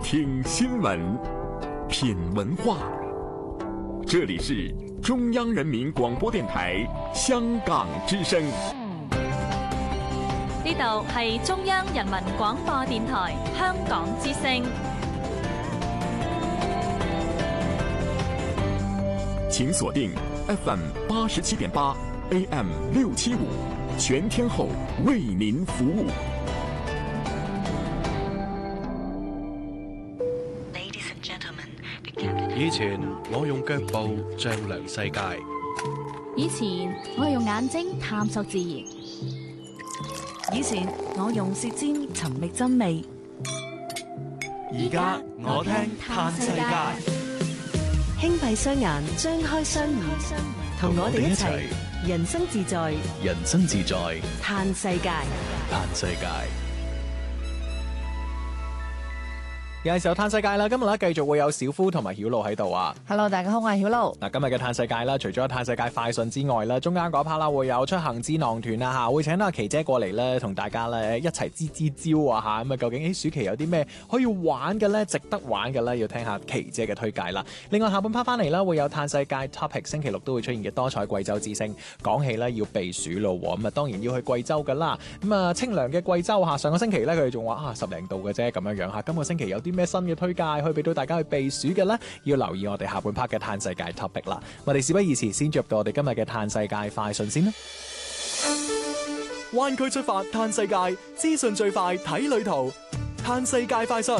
听新闻，品文化。这里是中央人民广播電台香港之聲。 呢度係中央人民廣播電台香港之聲。 請鎖定 FM 87.8 AM 675，全天候為您服務。 以前我用腳步丈量世界， 以前我係用眼睛探索自然， 以前我用舌尖尋覓真味， 而家我聽嘆世界。 輕閉雙眼，張開雙耳，同我哋一齊人生自在， 人生自在， 嘆世界， 嘆世界。 有陣時候嘆世界啦，今日咧繼續會有小夫同埋曉露喺度啊。 Hello， 大家好，我係曉露。 嗱，今日嘅嘆世界啦，除咗嘆世界快訊之外啦，中間嗰 part 啦會有出行智囊團啊吓，會請到阿琪姐過嚟咧，同大家咧一齊支招啊吓。咁啊，究竟暑期有啲咩可以玩嘅咧，值得玩嘅咧，要聽下琪姐嘅推介啦。另外下半 part 翻嚟啦，會有嘆世界 topic， 星期六都會出現嘅多彩貴州之聲。講起咧要避暑咯，咁啊當然要去貴州噶啦。咁啊清涼嘅貴州吓，上個星期咧佢哋仲話10零度嘅啫咁樣樣吓。今個星期有啲咩新嘅推介可以俾到大家去避暑嘅咧？要留意我哋下半 part 嘅嘆世界 topic 啦。我哋事不宜遲，先進入到我哋今日嘅嘆世界快訊先啦。灣區出發嘆世界，資訊最快睇旅途。嘆世界快訊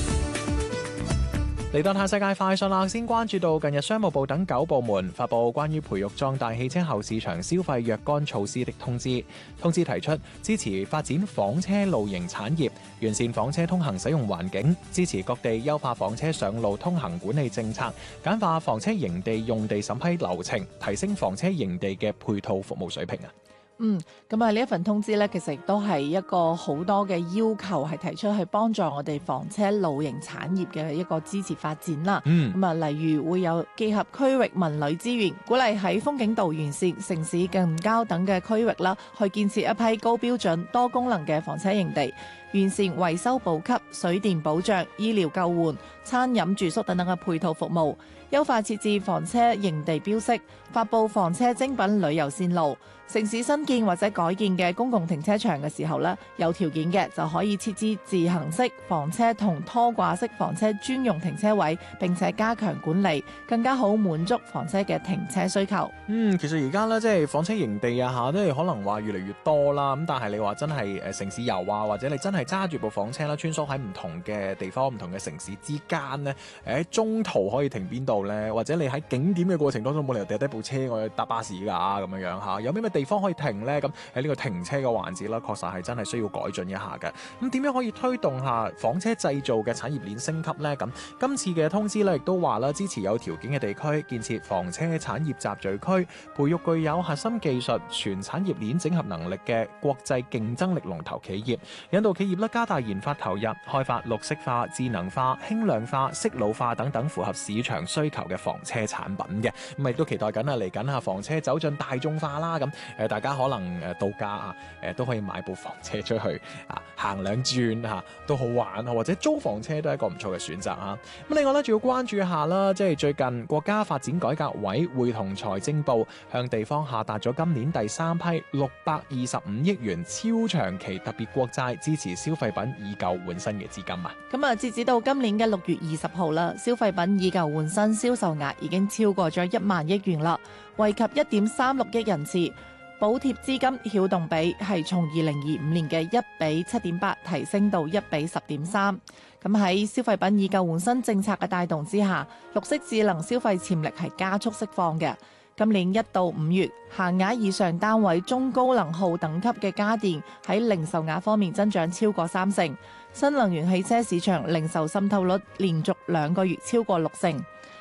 嚟到嘆世界快訊啦，先關注到近日商務部等9部門發布關於培育壯大汽車後市場消費若干措施的通知。通知提出支持發展房車露營產業，完善房車通行使用環境，支持各地優化房車上路通行管理政策，簡化房車營地用地審批流程，提升房車營地嘅配套服務水平啊！ 咁啊呢一份通知咧，其實亦都係一個好多嘅要求，係提出去幫助我哋房車露營產業嘅一個支持發展啦。咁啊，例如會有結合區域文旅資源，鼓勵喺風景道沿線、城市近郊等嘅區域啦，去建設一批高標準、多功能嘅房車營地，完善維修補給、水電保障、醫療救援、餐飲住宿等等嘅配套服務，優化設置房車營地標識，發布房車精品旅遊線路。城市新建或者改建嘅公共停車場嘅時候呢，有條件嘅就可以設置自行式房車同拖掛式房車專用停車位，並且加強管理，更加好滿足房車嘅停車需求。 其實而家咧即係房車營地啊嚇，都係可能話越嚟越多啦。咁但係你話真係城市遊啊，或者你真係揸住部房車啦，穿梭喺唔同嘅地方、唔同嘅城市之間呢，喺中途可以停邊度呢？或者你喺景點嘅過程當中冇理由掉低部車我去搭巴士㗎咁樣樣嚇，有咩地方可以停呢？咁喺呢個停車嘅環節啦，確實係真係需要改進一下嘅。咁點樣可以推動下房車製造嘅產業鏈升級呢？咁今次嘅通知咧，亦都話啦，支持有條件嘅地區建設房車產業集聚區，培育具有核心技術、全產業鏈整合能力嘅國際競爭力龍頭企業，引導企業咧加大研發投入，開發綠色化、智能化、輕量化、適老化等等符合市場需求嘅房車產品嘅。咁亦都期待緊啊，嚟緊啊房車走進大眾化啦。咁大家可能到家啊都可以買部房車出去啊行兩轉啊都好玩，或者租房車都係一個唔錯嘅選擇啊。咁另外咧，仲要關注一下啦，即係最近國家發展改革委會同財政部向地方下達咗今年第3批625億元超長期特別國債，支持消費品以舊換新嘅資金啊。 咁啊，截止到今年嘅6月20號啦，消費品以舊換新銷售額已經超過咗1萬億元啦，惠及1.36億人次。補貼資金曉動比係從2025年嘅1比7.8提升到1比10.3。咁喺消費品以舊換新政策嘅帶動之下，綠色智能消費潛力係加速釋放嘅。今年1到5月，限額以上單位中高能耗等級嘅家電喺零售額方面增長超過3成，新能源汽車市場零售滲透率連續2個月超過6成。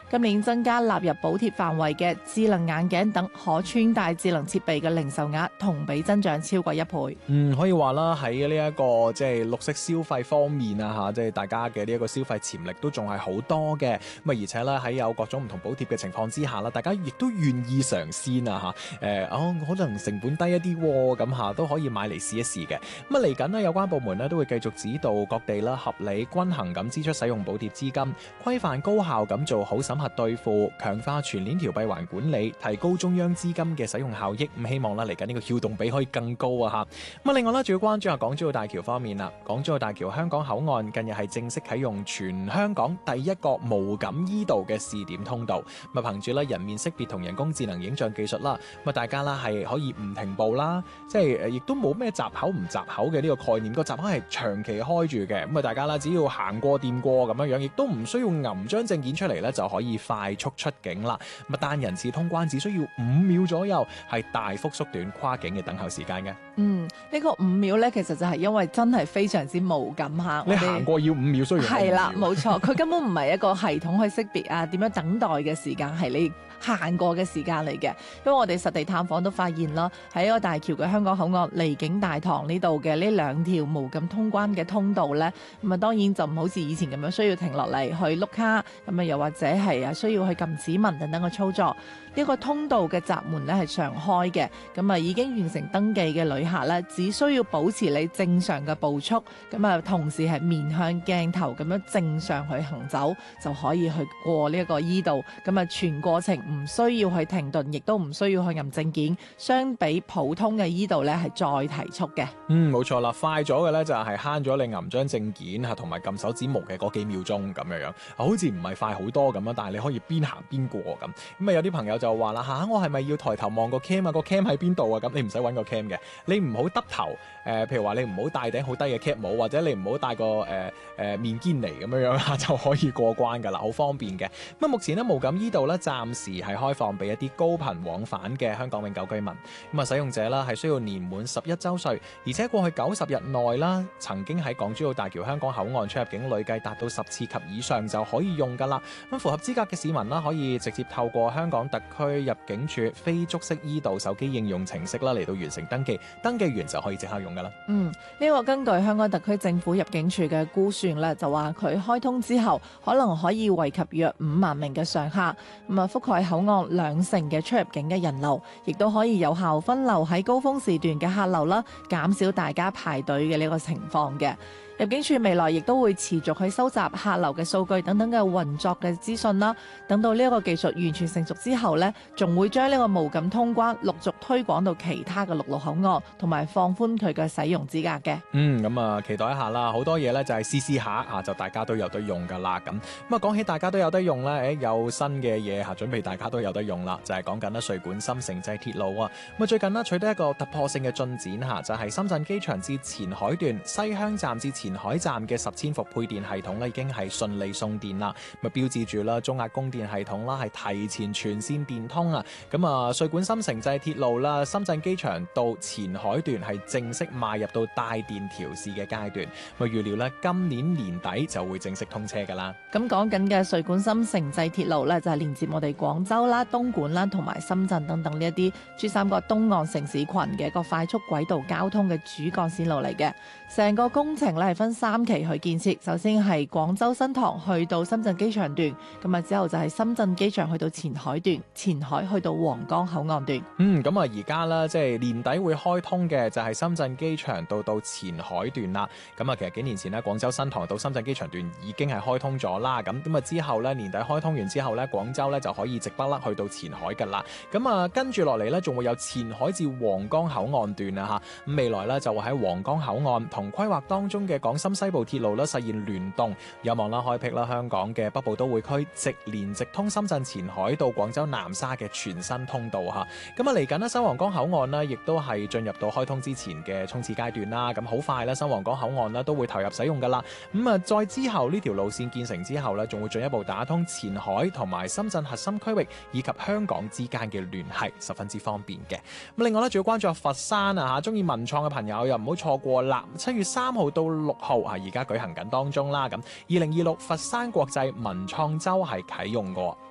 今年增加納入補貼範圍嘅智能眼鏡等可穿戴智能設備嘅零售額同比增長超過1倍。 可以話啦，喺呢一個即係綠色消費方面啊嚇，即係大家嘅呢一個消費潛力都仲係好多嘅。咁啊，而且咧喺有各種唔同補貼嘅情況之下啦，大家亦都願意嘗鮮啊嚇。可能成本低一啲喎，咁嚇都可以買嚟試一試嘅。咁啊，嚟緊呢，有關部門呢都會繼續指導各地啦，合理均衡咁支出使用補貼資金，規範高效咁做好審核兌付，強化全鏈條閉環管理，提高中央資金嘅使用效益。咁希望啦嚟緊呢個撬動比可以更高啊嚇。咁啊，另外啦，仲要關注下港珠澳大橋方面啦。港珠澳大橋香港口岸近日係正式啟用全香港第一個無感依道嘅試點通道。咁啊，憑住咧人面識別同人工智能影像技術啦，咁啊大家啦係可以唔停步啦，即係亦都冇咩閘口唔閘口嘅呢個概念，個閘口係長期開住嘅。咁啊，大家啦只要行過掂過咁樣樣，亦都唔需要揞張證件出嚟咧就可以快速出境啦。咁啊，單人次通關只需要5秒左右，係大幅縮短跨境嘅等候時間嘅。 呢個5秒咧，其實就係因為真係非常之無感嚇。 你行過要5秒，需要係啦，冇錯，佢根本唔係一個系統去識別啊，點樣等待嘅時間係你行過嘅時間嚟嘅。因為我哋實地探訪都發現啦，喺一個大橋嘅香港口岸離境大堂呢度嘅呢2條無感通關嘅通道咧，咁啊當然就唔好似以前咁樣需要停落嚟去碌卡，咁啊又或者係需要去撳指紋等等嘅操作。呢個通道嘅閘門咧係常開嘅，咁啊已經完成登記嘅旅客咧，只需要保持你正常嘅步速，咁啊同時係面向鏡頭咁樣正常去行走，就可以去過呢一個依道。咁啊全過程唔需要去停頓，亦都唔需要去撳證件。相比普通嘅依道咧係再提速嘅。 冇錯啦，快咗嘅咧就係慳咗你撳張證件嚇同埋撳手指模嘅嗰幾秒鐘咁樣樣，好似唔係快好多咁啊，但係你可以邊行邊過咁。咁啊有啲朋友就話啦嚇，我係咪要抬頭望個 cam 啊？個 cam 喺邊度啊？咁你唔使揾個 cam 嘅，你唔好耷頭，譬如話你唔好戴頂好低嘅 cap 帽，或者你唔好戴個面堅尼咁樣樣就可以過關㗎啦，好方便嘅。咁目前呢，無感依道咧暫時係開放俾一啲高頻往返嘅香港永久居民。咁啊使用者啦係需要年滿11週歲，而且過去90日內啦曾經喺港珠澳大橋香港口岸出入境累計達到10次及以上就可以用㗎啦。咁符合資格嘅市民啦，可以直接透過香港特區入境處非觸式依道手機應用程式啦嚟到完成登記，登記完就可以即刻用㗎啦。 呢個根據香港特區政府入境處嘅估算咧，就話佢開通之後可能可以惠及約5萬名嘅常客，咁啊覆蓋口岸2成嘅出入境嘅人流，亦都可以有效分流喺高峰時段嘅客流啦，減少大家排隊嘅呢個情況嘅。入境處未來亦都會持續去收集客流嘅數據等等嘅運作嘅資訊啦。等到呢一個技術完全成熟之後呢，仲會將呢個無感通關陸續推廣到其他嘅陸路口岸，同埋放寬佢嘅使用資格嘅。 咁啊，期待一下啦。好多嘢呢就係試試下嚇，就大家都有得用㗎啦。咁啊，講起大家都有得用呢，有新嘅嘢嚇，準備大家都有得用啦。就係講緊啦，穗莞深城際鐵路啊。咁啊，最近呢取得一個突破性嘅進展嚇，就係深圳機場至前海段、西鄉站至前海站嘅10千伏配電系統咧，已經係順利送電啦。咁啊，標誌住啦，中壓供電系統啦係提前全線電通啊。咁啊，穗莞深城際鐵路啦，深圳機場到前海段係正式邁入到帶電調試嘅階段。咁預料咧，今年年底就會正式通車㗎啦。 咁講緊嘅穗莞深城際鐵路咧，就係連接我哋廣州啦、東莞啦同埋深圳等等呢一啲珠三角東岸城市群嘅一個快速軌道交通嘅主幹線路嚟嘅。成個工程咧係分3期去建設，首先係廣州新塘去到深圳機場段，咁啊之後就係深圳機場去到前海段，前海去到皇崗口岸段。 咁啊而家啦，即係年底會開通嘅就係深圳機場到前海段啦。咁啊，其實幾年前呢，廣州新塘到深圳機場段已經係開通咗啦。咁啊之後咧，年底開通完之後咧，廣州咧就可以直不甩去到前海㗎啦。咁啊跟住落嚟咧，仲會有前海至皇崗口岸段啊嚇。咁未來咧就會喺皇崗口岸同規劃當中嘅廣深西部鐵路咧實現聯動，有望啦開闢啦香港嘅北部都會區直連直通深圳前海到廣州南沙嘅全新通道嚇。咁啊嚟緊咧新皇崗口岸呢，亦都係進入到開通之前嘅衝刺階段啦。咁好快咧新皇崗口岸呢都會投入使用㗎啦。咁啊再之後呢條路線建成之後呢，仲會進一步打通前海同埋深圳核心區域以及香港之間嘅聯繫，十分之方便嘅。咁另外咧仲要關注佛山啊嚇，中意文創嘅朋友又唔好錯過啦。7月3號到6號而家舉行緊當中啦。咁2026佛山國際文創週係啟用㗎。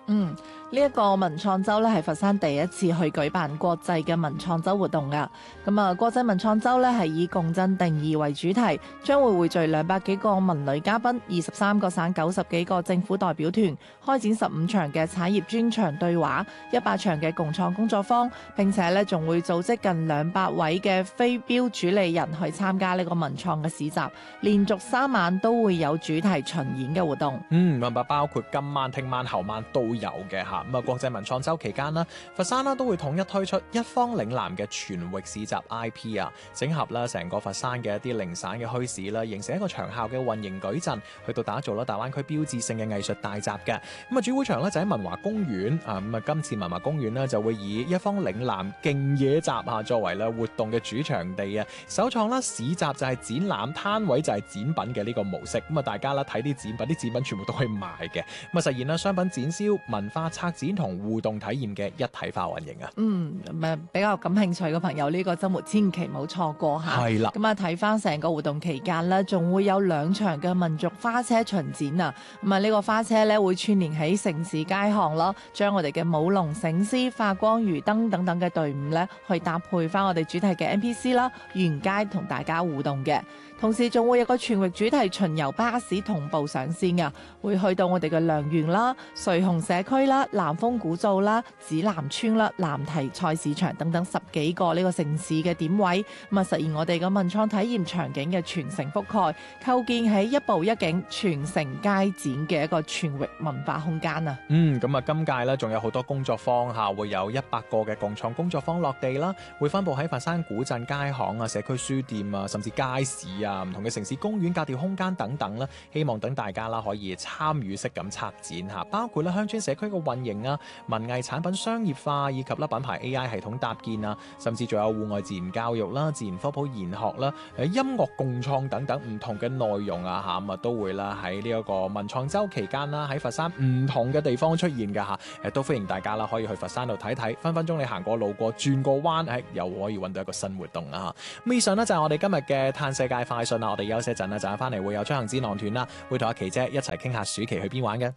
呢一個文創周咧係佛山第一次去舉辦國際嘅文創周活動噶。咁啊，國際文創周咧係以共振定義為主題，將會匯聚200幾個文旅嘉賓、23個省90幾個政府代表團，開展15場嘅產業專場對話、100場嘅共創工作坊，並且咧仲會組織近200位嘅非標主理人去參加呢個文創嘅市集，連續3晚都會有主題巡演嘅活動。 包括今晚、聽晚、後晚都有嘅嚇。咁啊，國際文創周期間啦，佛山啦都會統一推出一方嶺南嘅全域市集 IP 啊，整合啦成個佛山嘅一啲零散嘅墟市啦，形成一個長效嘅運營矩陣，去到打造啦大灣區標誌性嘅藝術大集嘅。咁啊，主會場咧就喺文華公園啊，咁啊今次文華公園呢就會以一方嶺南競野集啊作為咧活動嘅主場地啊，首創啦市集就係展覽，攤位就係展品嘅呢個模式。咁啊，大家啦睇啲展品，啲展品全部都可以賣嘅，咁啊實現啦商品展銷、文化策展同互動體驗嘅一體化運營啊。 比較感興趣嘅朋友，呢個週末千祈唔好錯過嚇。 係啦， 咁啊睇翻成個活動期間呢，仲會有2場嘅民族花車巡展啊。咁啊呢個花車咧會串連喺城市街巷咯，將我哋嘅舞龍醒獅、化光魚燈等等嘅隊伍咧，去搭配翻我哋主題嘅 NPC 啦，沿街同大家互動嘅。同時仲會有個全域主題巡遊巴士同步上線㗎，會去到我哋嘅良園啦、瑞虹社區啦、南豐古灶啦、指南村啦、南堤菜市場等等10幾個呢個城市嘅點位，咁啊實現我哋嘅文創體驗場景嘅全城覆蓋，構建起一步一景、全城街展嘅一個全域文化空間啊！ 咁啊，今屆咧仲有好多工作坊嚇，會有100個嘅共創工作坊落地啦，會分佈喺佛山古鎮街巷啊、社區書店啊，甚至街市啊、唔同嘅城市公園、格調空間等等啦，希望等大家啦可以參與式咁策展嚇，包括咧鄉村社區嘅運營啊、文藝產品商業化以及啦品牌 AI 系統搭建啊，甚至仲有戶外自然教育啦、自然科普研學啦、音樂共創等等唔同嘅內容啊嚇，咁啊都會啦喺呢一個文創週期間啦，喺佛山唔同嘅地方出現㗎嚇，都歡迎大家啦可以去佛山度睇睇，分分鐘你行過路過轉個彎，又可以揾到一個新活動啊嚇。咁以上呢，就係我哋今日嘅嘆世界快訊啦，我哋休息一陣啦，陣間翻嚟會有出行指南團啦，會同阿琪姐一齊傾下暑期去邊玩嘅。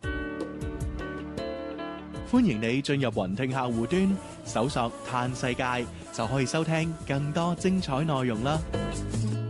歡迎你進入雲聽客戶端，搜索嘆世界就可以收聽更多精彩內容啦。